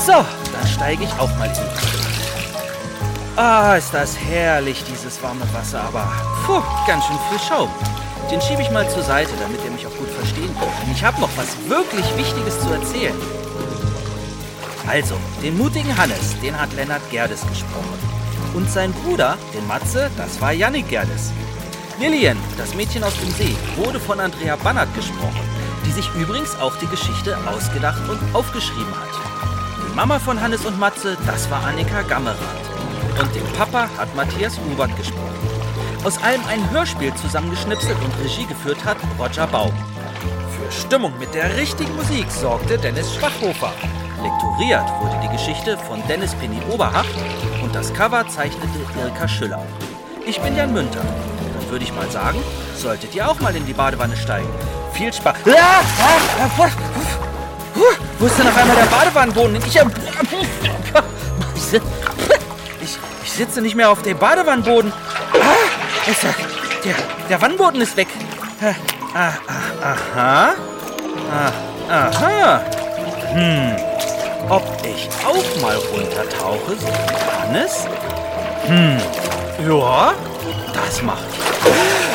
So, dann steige ich auch mal in die Badewanne. Ah, ist das herrlich, dieses warme Wasser, aber ganz schön viel Schaum. Den schiebe ich mal zur Seite, damit ihr mich auch gut verstehen könnt. Denn ich habe noch was wirklich Wichtiges zu erzählen. Also, den mutigen Hannes, den hat Lennart Gerdes gesprochen. Und sein Bruder, den Matze, das war Jannik Gerdes. Lillian, das Mädchen aus dem See, wurde von Andrea Bannert gesprochen, die sich übrigens auch die Geschichte ausgedacht und aufgeschrieben hat. Die Mama von Hannes und Matze, das war Annika Gammerath. Und den Papa hat Matthias Hubert gesprochen. Aus allem ein Hörspiel zusammengeschnipselt und Regie geführt hat Roger Baum. Für Stimmung mit der richtigen Musik sorgte Dennis Schwachhofer. Lektoriert wurde die Geschichte von Dennis Penny Oberhach und das Cover zeichnete Ilka Schüller. Ich bin Jan Münter. Dann würde ich mal sagen, solltet ihr auch mal in die Badewanne steigen. Viel Spaß. Wo ist denn auf einmal der Badewannenboden? Ich sitze nicht mehr auf dem Badewannenboden. Der Wannenboden ist weg. Aha. Ob ich auch mal runtertauche, so wie Hannes? Ja, das mache ich.